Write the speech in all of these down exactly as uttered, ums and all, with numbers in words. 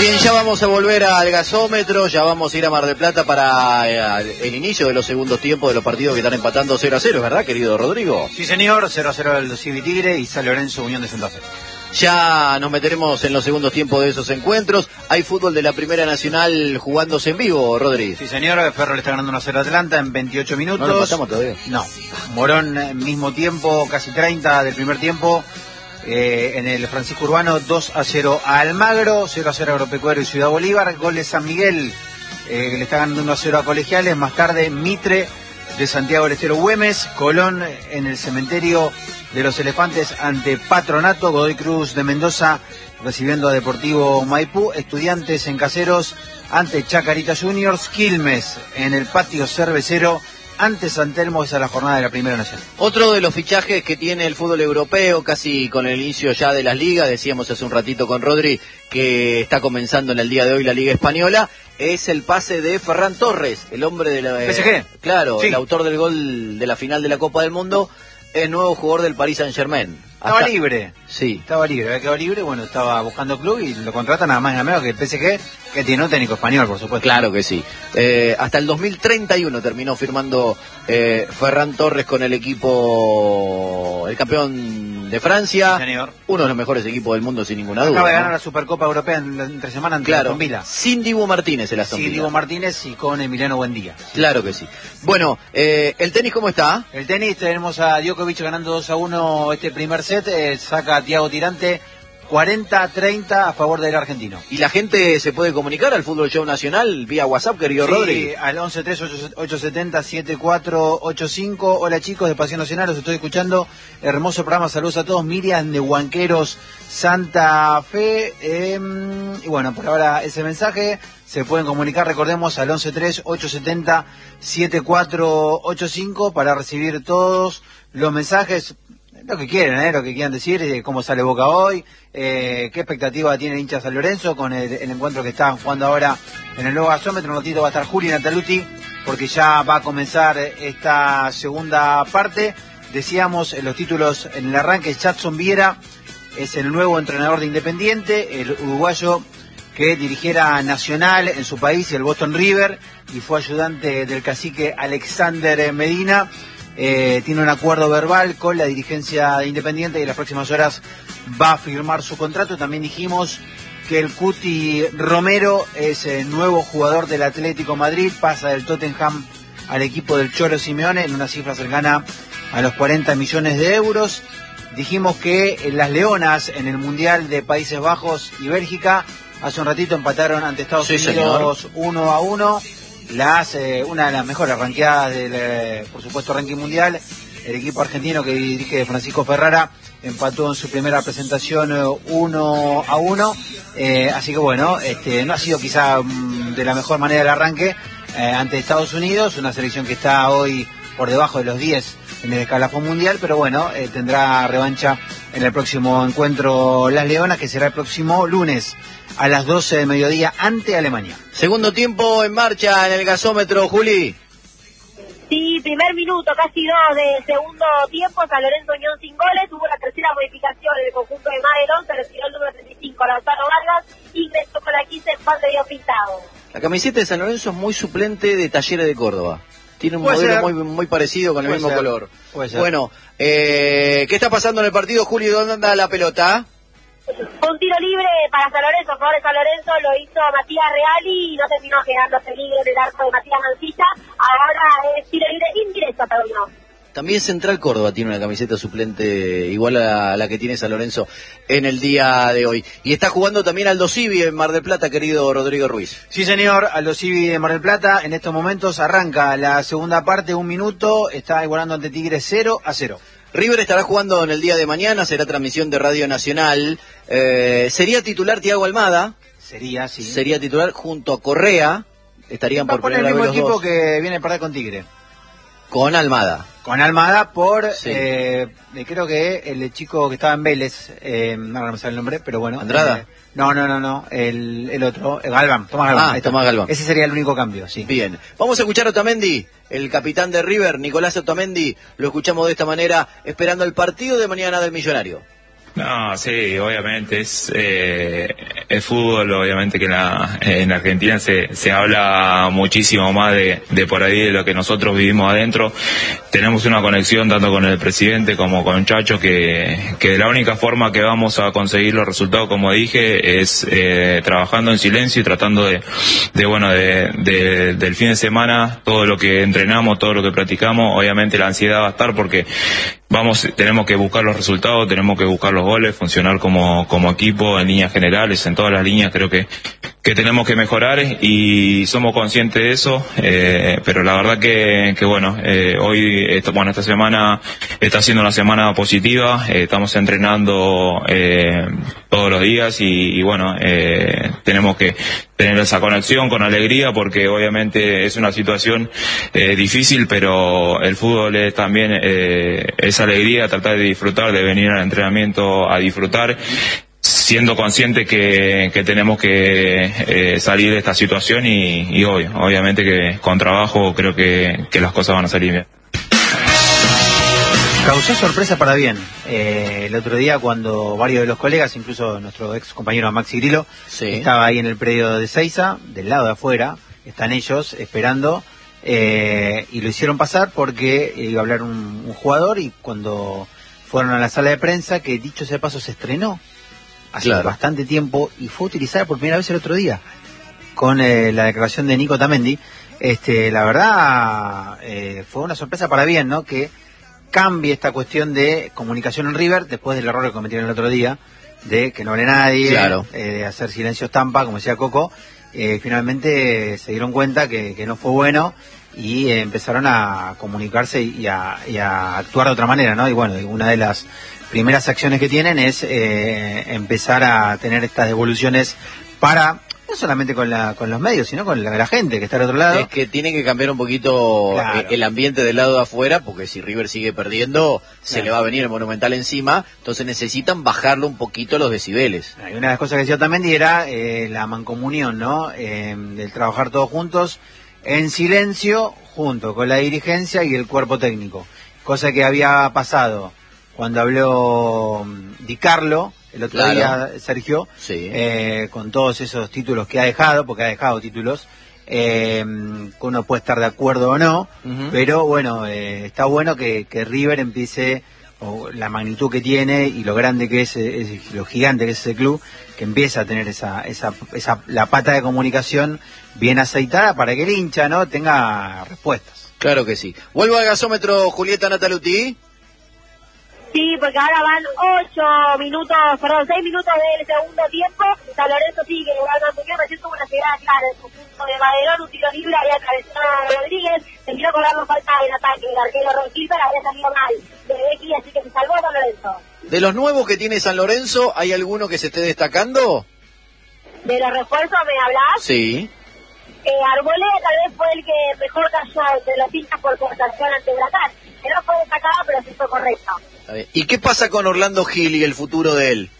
Bien, ya vamos a volver al gasómetro, ya vamos a ir a Mar del Plata para eh, el inicio de los segundos tiempos de los partidos que están empatando cero a cero, ¿verdad, querido Rodrigo? Sí, señor, cero a cero el Civi Tigre y San Lorenzo Unión de Santa Fe. Ya nos meteremos en los segundos tiempos de esos encuentros. Hay fútbol de la Primera Nacional jugándose en vivo, Rodri. Sí, señor, Ferro le está ganando uno a cero a Atlanta en veintiocho minutos. No lo pasamos todavía. No, Morón, mismo tiempo, casi treinta del primer tiempo. Eh, en el Francisco Urbano, dos a cero a Almagro, cero a cero a Agropecuario y Ciudad Bolívar. Gol de San Miguel, eh, que le está ganando uno a cero a Colegiales. Más tarde, Mitre de Santiago del Estero Güemes. Colón en el Cementerio de los Elefantes ante Patronato. Godoy Cruz de Mendoza recibiendo a Deportivo Maipú. Estudiantes en Caseros ante Chacarita Juniors. Quilmes en el Patio Cervecero ante San Telmo. Esa es la jornada de la Primera Nacional. Otro de los fichajes que tiene el fútbol europeo, casi con el inicio ya de las ligas, decíamos hace un ratito con Rodri que está comenzando en el día de hoy la Liga Española, es el pase de Ferran Torres, el hombre de la... ¿P S G? Claro, sí. El autor del gol de la final de la Copa del Mundo, es nuevo jugador del Paris Saint-Germain. Estaba Hasta... libre. Sí. Estaba libre, había quedado libre, bueno, estaba buscando club y lo contrata nada más y nada menos que el P S G, que tiene un técnico español, por supuesto. Claro que sí. Eh, hasta el dos mil treinta y uno terminó firmando eh, Ferran Torres con el equipo, el campeón de Francia. Sí, señor. Uno de los mejores equipos del mundo, sin ninguna duda. Acaba de ¿no? ganar la Supercopa Europea en la entre semana ante Claro, Aston Villa. sin Dibu Martínez el Aston Sí, Villa. Diego Martínez y con Emiliano Buendía. Claro que sí. Bueno, eh, ¿el tenis cómo está? El tenis, tenemos a Djokovic ganando dos a uno este primer set, eh, saca a Thiago Tirante cuarenta a treinta a favor del argentino. ¿Y la gente se puede comunicar al Fútbol Show Nacional vía WhatsApp, querido Sí, Rodri? al once tres ocho siete cero siete cuatro ocho cinco. Hola chicos de Pasión Nacional, los estoy escuchando. Hermoso programa, saludos a todos. Miriam de Huanqueros, Santa Fe. Eh, y bueno, por ahora ese mensaje. Se pueden comunicar, recordemos, al once tres ocho siete cero siete cuatro ocho cinco para recibir todos los mensajes. Lo que quieren, ¿eh? Lo que quieran decir, eh, cómo sale Boca hoy, eh, qué expectativa tiene el hincha San Lorenzo con el, el encuentro que están jugando ahora en el nuevo gasómetro. Un ratito va a estar Juli Nataluti, porque ya va a comenzar esta segunda parte. Decíamos en los títulos en el arranque, Jadson Viera es el nuevo entrenador de Independiente, el uruguayo que dirigiera Nacional en su país y el Boston River, y fue ayudante del cacique Alexander Medina. Eh, tiene un acuerdo verbal con la dirigencia de Independiente y en las próximas horas va a firmar su contrato. También dijimos que el Cuti Romero es el nuevo jugador del Atlético Madrid, pasa del Tottenham al equipo del Cholo Simeone en una cifra cercana a los cuarenta millones de euros. Dijimos que las Leonas en el Mundial de Países Bajos y Bélgica hace un ratito empataron ante Estados sí, Unidos uno a uno. Las, eh, una de las mejores ranqueadas del, eh, por supuesto, ranking mundial. El equipo argentino que dirige Francisco Ferrara empató en su primera presentación eh, uno a uno. Eh, así que bueno, este, no ha sido quizá mm, de la mejor manera el arranque eh, ante Estados Unidos, una selección que está hoy por debajo de los diez en el escalafón mundial, pero bueno, eh, tendrá revancha en el próximo encuentro Las Leonas, que será el próximo lunes a las doce de mediodía ante Alemania. Segundo tiempo en marcha en el gasómetro, Juli. Sí, primer minuto, casi dos de segundo tiempo, San Lorenzo Unión sin goles. Hubo la tercera modificación en el conjunto de Madelón, se retiró el número treinta y cinco, Lautaro Vargas, ingresó con la quince, Juan de Dios Pintado. La camiseta de San Lorenzo es muy suplente de Talleres de Córdoba. Tiene un Puede modelo ser. muy muy parecido con el Puede mismo ser. color. Puede ser. Bueno, eh, ¿qué está pasando en el partido, Juli? ¿Dónde anda la pelota? Un tiro libre para San Lorenzo, a favor de San Lorenzo, lo hizo Matías Reali y no terminó generando peligro en el arco de Matías Mancilla. Ahora es tiro libre indirecto, perdón, no. También Central Córdoba tiene una camiseta suplente igual a la que tiene San Lorenzo en el día de hoy. Y está jugando también Aldo Civi en Mar del Plata, querido Rodrigo Ruiz. Sí, señor, Aldo Civi de Mar del Plata. En estos momentos arranca la segunda parte, un minuto, está igualando ante Tigre cero a cero. River estará jugando en el día de mañana, será transmisión de Radio Nacional. Eh, sería titular Thiago Almada. Sería, sí. Sería titular junto a Correa. Estarían Va por por el primera mismo vez los equipo dos. que viene a perder con Tigre. Con Almada. Con Almada por, Sí. eh, creo que el chico que estaba en Vélez, eh, no me sale el nombre, pero bueno. ¿Andrada? Eh, no, no, no, no, el, el otro, el Galván, Tomás Galván. Ah, ahí está. Tomás Galván. Ese sería el único cambio, sí. Bien, vamos a escuchar a Otamendi, el capitán de River, Nicolás Otamendi, lo escuchamos de esta manera, esperando el partido de mañana del Millonario. No, sí, obviamente es eh, el fútbol, obviamente que en, la, en Argentina se, se habla muchísimo más de, de por ahí de lo que nosotros vivimos adentro. Tenemos una conexión tanto con el presidente como con Chacho que, que la única forma que vamos a conseguir los resultados, como dije, es eh, trabajando en silencio y tratando de, de bueno, de, de, del fin de semana, todo lo que entrenamos, todo lo que practicamos, obviamente la ansiedad va a estar porque vamos, tenemos que buscar los resultados, tenemos que buscar los goles, funcionar como, como equipo en líneas generales, en todas las líneas creo que, que tenemos que mejorar y somos conscientes de eso, eh, pero la verdad que, que bueno, eh, hoy, esto, bueno, esta semana está siendo una semana positiva, eh, estamos entrenando eh, todos los días y, y bueno, eh, tenemos que tener esa conexión con alegría porque obviamente es una situación eh, difícil, pero el fútbol es también eh, esa alegría, tratar de disfrutar, de venir al entrenamiento a disfrutar, siendo consciente que, que tenemos que eh, salir de esta situación y, y hoy, obviamente que con trabajo creo que, que las cosas van a salir bien. Causó sorpresa para bien. Eh, el otro día cuando varios de los colegas, incluso nuestro ex compañero Maxi Grillo, sí, estaba ahí en el predio de Seiza, del lado de afuera, están ellos esperando, eh, y lo hicieron pasar porque iba a hablar un, un jugador y cuando fueron a la sala de prensa, que dicho sea de paso se estrenó hace claro. bastante tiempo y fue utilizada por primera vez el otro día con eh, la declaración de Nico Tamendi. Este, la verdad eh, fue una sorpresa para bien, ¿no? Que cambie esta cuestión de comunicación en River después del error que cometieron el otro día de que no hable nadie, claro. eh, de hacer silencio estampa, como decía Coco. Eh, finalmente se dieron cuenta que, que no fue bueno y eh, empezaron a comunicarse y a, y a actuar de otra manera, ¿no? Y bueno, una de las primeras acciones que tienen es eh, empezar a tener estas devoluciones para, no solamente con la con los medios, sino con la, la gente que está al otro lado. Es que tiene que cambiar un poquito claro. el ambiente del lado de afuera, porque si River sigue perdiendo, se claro. le va a venir el Monumental encima, entonces necesitan bajarle un poquito los decibeles. Y una de las cosas que decía también era eh, la mancomunión, ¿no? Eh, del trabajar todos juntos, en silencio, junto con la dirigencia y el cuerpo técnico. Cosa que había pasado cuando habló Di Carlo el otro claro. día, Sergio, sí. eh, con todos esos títulos que ha dejado, porque ha dejado títulos, eh, que uno puede estar de acuerdo o no, uh-huh. pero bueno, eh, está bueno que, que River empiece, o la magnitud que tiene y lo grande que es, es, lo gigante que es ese club, que empieza a tener esa, esa, esa la pata de comunicación bien aceitada para que el hincha, ¿no?, tenga respuestas. Claro que sí. Vuelvo al gasómetro, Julieta Nataluti. Sí, porque ahora van ocho minutos, perdón, seis minutos del segundo tiempo. San Lorenzo sigue jugando a Muñoz, recién tuvo una llegada clara en su punto de Maderón, un tiro libre, había atravesado a Rodríguez, se quiso cobrarlo falta en ataque, el arquero Ron Silva había salido mal de Becky, así que se salvó San Lorenzo. De los nuevos que tiene San Lorenzo, ¿hay alguno que se esté destacando? ¿De los refuerzos me hablás? Sí. Eh, Arboleda tal vez fue el que mejor cayó entre los hinchas por constancia ante Huracán. Que no fue destacado, pero sí fue correcto. ¿Y qué pasa con Orlando Gil y el futuro de él?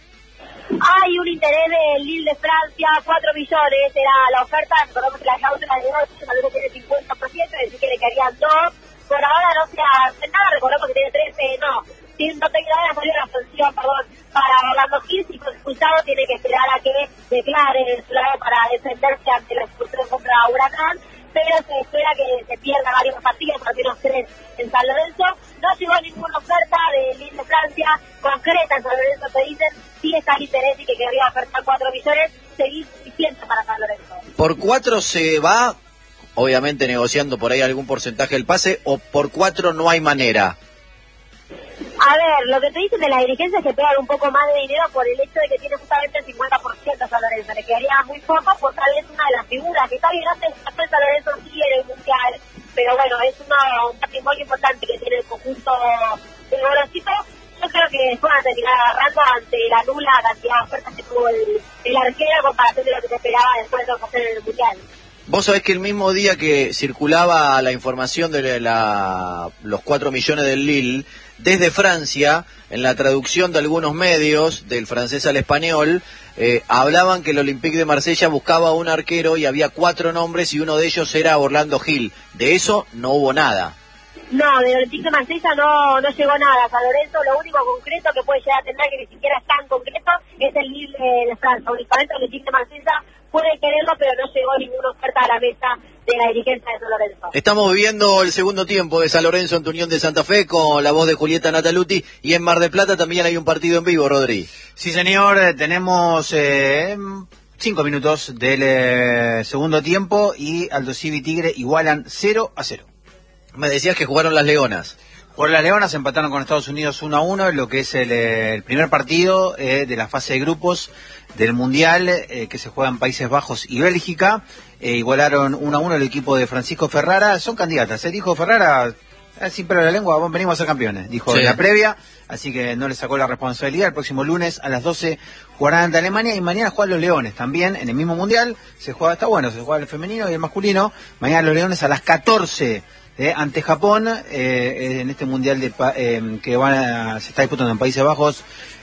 Hay un interés del Lille de Francia, cuatro millones era la oferta, recordemos que la cláusula de negocio tal vez tiene cincuenta por ciento, es decir que le quedarían dos. Por ahora no se hace nada, recordemos que tiene trece, no. Si no tengo nada, salió la sanción, perdón, para Orlando Gil, si fue expulsado tiene que esperar a que declare su lado para defenderse ante la expulsión contra Huracán, pero se espera que se pierda varios partidos, por lo menos tres en San Lorenzo. No llegó ninguna oferta de Lille de Francia concreta en San Lorenzo, se dicen, sí está el interés y que querría ofertar cuatro millones, sería suficiente para San Lorenzo. ¿Por cuatro se va, obviamente negociando por ahí algún porcentaje del pase, o por cuatro no hay manera? A ver, lo que te dicen de la dirigencia es que pegan un poco más de dinero por el hecho de que tiene justamente el cincuenta por ciento a San Lorenzo. Le quedaría muy poco por tal vez una de las figuras que está bien antes de San Lorenzo sí en el Mundial, pero bueno, es una, un patrimonio importante que tiene el conjunto de Gorosito. Yo creo que después van a terminar agarrando ante la nula cantidad de ofertas que tuvo el, el arquero a comparación de lo que se esperaba después de lo que hacer en el Mundial. Vos sabés que el mismo día que circulaba la información de la, los cuatro millones del Lille, desde Francia, en la traducción de algunos medios, del francés al español, eh, hablaban que el Olympique de Marsella buscaba un arquero y había cuatro nombres y uno de ellos era Orlando Gil. De eso no hubo nada. No, de Olympique de Marsella no, no llegó nada. San Lorenzo lo único concreto que puede llegar a tener, que ni siquiera es tan concreto, es el Lille de Francia. Únicamente el Olympique de Marsella puede quererlo, pero no llegó ninguna oferta a la mesa de la dirigencia de San Lorenzo. Estamos viviendo el segundo tiempo de San Lorenzo ante Unión de Santa Fe con la voz de Julieta Nataluti, y en Mar del Plata también hay un partido en vivo, Rodri. Sí, señor, tenemos eh, cinco minutos del eh, segundo tiempo y Aldo Civi y Tigre igualan cero a cero. Me decías que jugaron las Leonas. Por las Leonas empataron con Estados Unidos uno a uno, lo que es el, el primer partido eh, de la fase de grupos del Mundial eh, que se juega en Países Bajos y Bélgica. Eh, igualaron uno a uno el equipo de Francisco Ferrara. Son candidatas, ¿eh? Dijo Ferrara, eh, sin pelo en la lengua, vamos, venimos a ser campeones, dijo sí. en la previa, así que no le sacó la responsabilidad. El próximo lunes a las doce jugarán ante Alemania y mañana juegan los Leones también en el mismo Mundial. Se juega, está bueno, se juega el femenino y el masculino. Mañana los Leones a las catorce. Eh, ante Japón, eh, en este mundial de eh, que van a, se está disputando en Países Bajos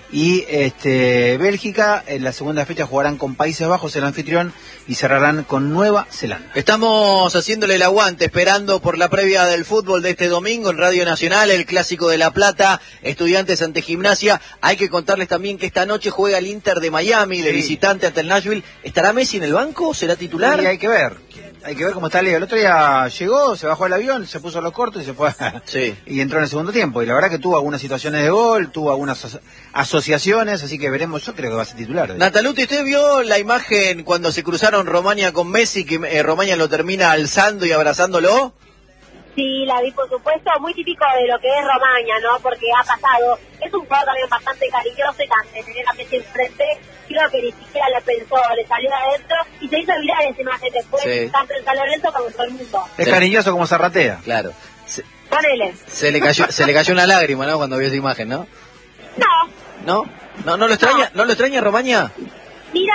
y este Bélgica. En la segunda fecha jugarán con Países Bajos, el anfitrión, y cerrarán con Nueva Zelanda. Estamos haciéndole el aguante, esperando por la previa del fútbol de este domingo en Radio Nacional, el Clásico de La Plata, Estudiantes ante Gimnasia. Hay que contarles también que esta noche juega el Inter de Miami, de sí. visitante ante el Nashville. ¿Estará Messi en el banco? ¿Será titular? Sí, hay que ver. Hay que ver cómo está Leo. El otro día llegó, se bajó al avión, se puso los cortos y se fue. Sí. Y entró en el segundo tiempo. Y la verdad que tuvo algunas situaciones de gol, tuvo algunas aso asociaciones, así que veremos. Yo creo que va a ser titular. Nataluti, ¿usted vio la imagen cuando se cruzaron Romaña con Messi, que eh, Romaña lo termina alzando y abrazándolo? Sí, la vi, por supuesto, muy típico de lo que es Romaña, ¿no? Porque ha pasado, es un jugador también bastante cariñoso y también tener a Messi enfrente, creo que ni siquiera le pensó, le salió de adentro y se hizo viral esa imagen después, sí. tanto en San Lorenzo como en todo el mundo. Es cariñoso como Zarratea. Claro. Se, Ponele. Se le cayó, se le cayó una lágrima, ¿no? Cuando vio esa imagen, ¿no? No. ¿No? ¿No, no lo extraña, no, ¿no lo extraña Romaña? Mira,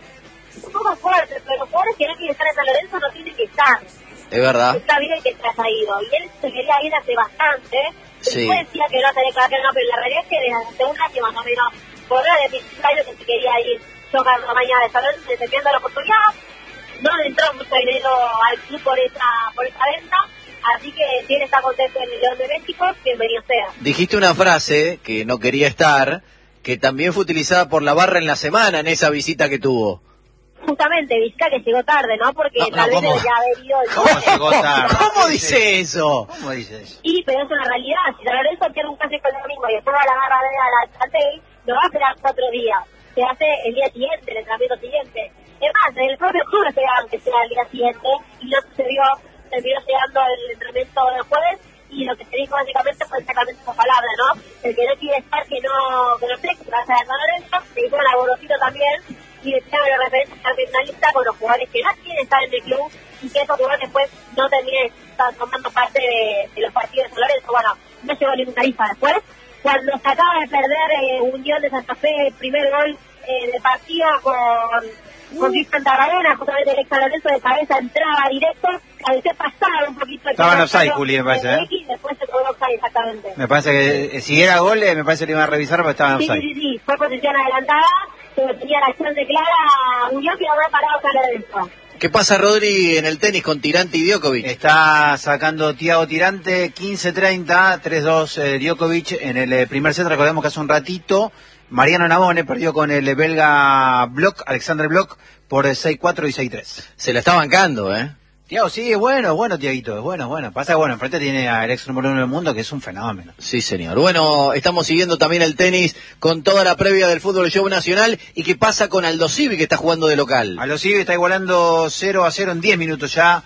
un poco fuerte, pero los jugadores que no quieren estar en San Lorenzo no tienen que estar. Es verdad. Está bien que se haya ido. Y él se quería ir hace bastante. Sí. Después decía que no tenía que no, pero la realidad es que desde hace un año más o menos, por la de principio años que se quería ir. Yo cada mañana de San Lorenzo, defendiendo la oportunidad. No le entró mucho dinero al club por esa, por esa venta. Así que si él está contento en el León de México, bienvenido sea. Dijiste una frase que no quería estar, que también fue utilizada por la barra en la semana en esa visita que tuvo. Justamente, visita que llegó tarde, ¿no? Porque no, tal no, vez debería haber ido... El ¿Cómo llegó tarde? ¿Cómo dice eso? ¿Cómo dice eso? Sí, pero es una realidad. Si San Lorenzo pierde un clásico el domingo y después va a la barra de la Chantel, no va a esperar cuatro días. Se hace el día siguiente, el entrenamiento siguiente. Es más, en el propio club esperaban que sea el día siguiente y no sucedió. Terminó llegando el entrenamiento del jueves y lo que se dijo básicamente fue exactamente esa palabra, ¿no? El que no quiere estar, que no, que no sé, que va a ser San Lorenzo, se hizo un laborocito también y decía de referencia también una lista con los jugadores que no quieren estar en el club y que esos jugadores después no terminen tomando parte de, de los partidos de San Lorenzo. Bueno, no llegó ninguna lista después. Cuando se acaba de perder eh, Unión de Santa Fe, el primer gol eh, de partido con... con Cristian Tarragona, justamente el ex San Lorenzo de cabeza entraba directo, a veces pasaba un poquito. Estaba en offside, Juli, me parece, ¿eh? Y después se cobró offside, exactamente. Me parece que eh, si era gol, eh, me parece que lo iban a revisar, pero estaba en offside. Sí, sí, sí, fue posición adelantada, se tenía la chance clara, Unión que no había parado San Lorenzo. ¿Qué pasa, Rodri, en el tenis con Tirante y Djokovic? Está sacando Thiago Tirante, quince treinta, tres dos eh, Djokovic en el eh, primer set. Recordemos que hace un ratito Mariano Navone perdió con el belga Bloch, Alexander Bloch, por seis cuatro y seis tres. Se la está bancando, ¿eh? Thiago, sí, es bueno, es bueno, Thiaguito, es bueno, es bueno. Pasa que, bueno, enfrente tiene al ex número uno del mundo, que es un fenómeno. Sí, señor. Bueno, estamos siguiendo también el tenis con toda la previa del fútbol show nacional. ¿Y qué pasa con Aldo Civi, que está jugando de local? Aldo Civi está igualando cero a cero en diez minutos ya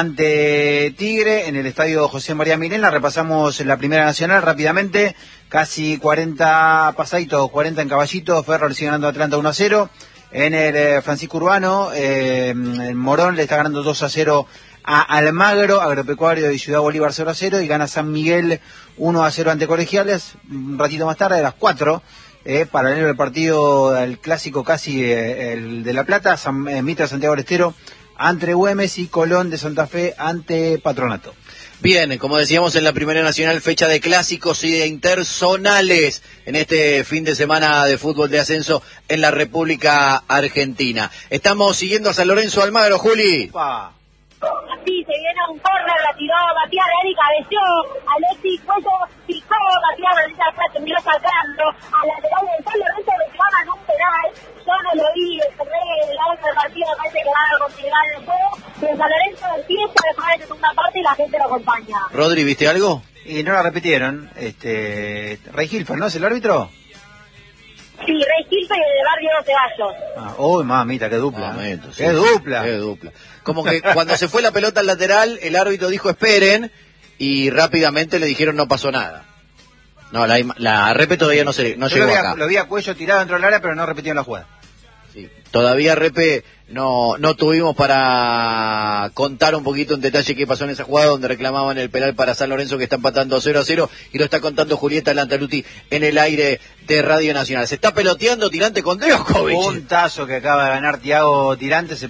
ante Tigre en el estadio José María Milena. Repasamos la primera nacional rápidamente. Casi cuarenta pasaditos, cuarenta en Caballito. Ferro le sigue ganando a Atlanta uno a cero. En el eh, Francisco Urbano, eh, el Morón le está ganando dos a cero a Almagro, Agropecuario de Ciudad Bolívar cero a cero, y gana San Miguel uno a cero ante Colegiales. Un ratito más tarde, a las cuatro, eh, paralelo al partido, el clásico casi eh, el de La Plata, San, eh, Mitra Santiago del Estero ante Güemes y Colón de Santa Fe ante Patronato. Bien, como decíamos en la Primera Nacional, fecha de clásicos y de interzonales en este fin de semana de fútbol de ascenso en la República Argentina. Estamos siguiendo a San Lorenzo Almagro, Juli. Opa. sí, se viene un córner, la tiró Matías Real y cabeció. Alexis Cuello picó, Matías Real la terminó sacando. A lateral del San Lorenzo reclaman un penal. Yo no lo vi, cerré el lado del partido, me parece que van a continuar el juego. Pero San Lorenzo empieza a dejar en segunda parte y la gente lo acompaña. Rodri, ¿viste algo? Y no la repitieron. Este, Rey Hilfer, ¿no es el árbitro? Sí, Rey Hilfer y el de Barrio Ceballos. Ah, uy, mamita, qué dupla. Momento, sí, qué dupla. Qué dupla. Como que cuando se fue la pelota al lateral, el árbitro dijo esperen y rápidamente le dijeron no pasó nada. No, la, la Repe todavía no se no Yo llegó lo vi, acá. a, lo vi a Cuello tirado dentro del área, pero no repitieron la jugada. Sí. Todavía Repe no no tuvimos para contar un poquito en detalle qué pasó en esa jugada donde reclamaban el penal para San Lorenzo, que está empatando cero a cero, y lo está contando Julieta Lantaluti en el aire de Radio Nacional. Se está peloteando Tirante con Djokovic. Puntazo que acaba de ganar Thiago Tirante. Se